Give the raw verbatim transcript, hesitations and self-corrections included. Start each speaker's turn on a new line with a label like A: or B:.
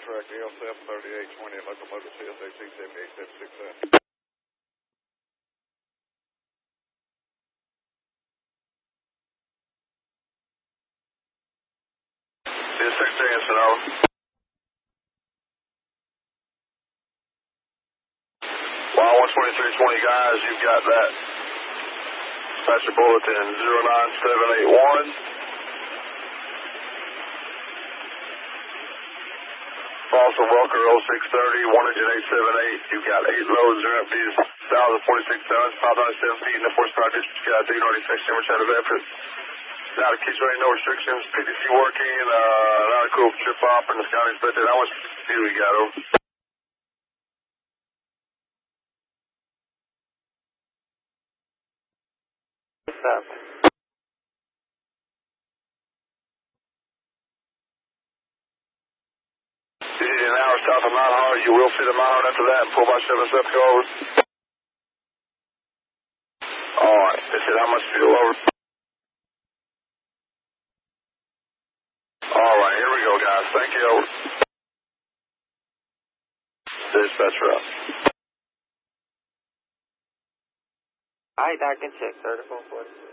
A: track L seven thirty-eight twenty, locomotive C S A T seventy-eight seventy-six F. This sixteen, Sonoma. Wow, one twenty-three twenty guys, you've got that. Dispatcher bulletin zero nine seven eight one. Fossil Welker oh six thirty, one engine eight seven eight. You've got eight loads or empties, one thousand forty-six tons, five ninety-seven feet in the horsepower district. Got D ninety section, return of effort. Now the kitchen ain't no restrictions. P D C working, uh, not a cool trip off and the scout inspected. How much speed we got over? Stop. An hour south of Mount Hard. You will see the Mount Hard after that. four by seven step go over. Alright. They said how much fuel over? Alright, here we go, guys. Thank you, over. Dispatcher up.
B: Alright, I can check, sir, the phone for you.